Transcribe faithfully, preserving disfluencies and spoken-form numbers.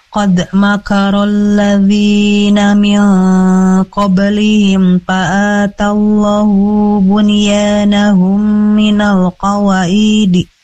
قد مكر الذين من قبلهم فآتى الله بنيانهم من القواعد